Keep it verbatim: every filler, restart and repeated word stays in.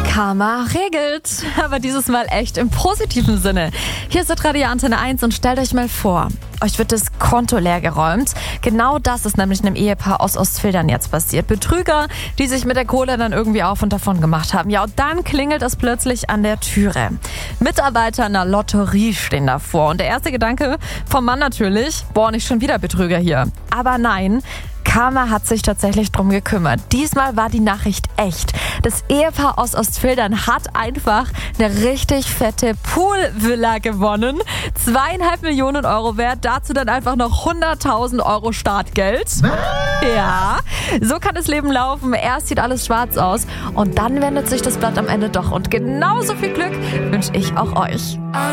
Karma regelt, aber dieses Mal echt im positiven Sinne. Hier ist Radio Antenne eins und stellt euch mal vor, euch wird das Konto leer geräumt. Genau das ist nämlich einem Ehepaar aus Ostfildern jetzt passiert. Betrüger, die sich mit der Kohle dann irgendwie auf und davon gemacht haben. Ja, und dann klingelt es plötzlich an der Türe. Mitarbeiter einer Lotterie stehen davor. Und der erste Gedanke vom Mann natürlich, boah, nicht schon wieder Betrüger hier. Aber nein, Karma hat sich tatsächlich drum gekümmert. Diesmal war die Nachricht echt. Das Ehepaar aus Ostfildern hat einfach eine richtig fette Poolvilla gewonnen. Zweieinhalb Millionen Euro wert, dazu dann einfach noch hunderttausend Euro Startgeld. Ja, so kann das Leben laufen. Erst sieht alles schwarz aus und dann wendet sich das Blatt am Ende doch. Und genauso viel Glück wünsche ich auch euch.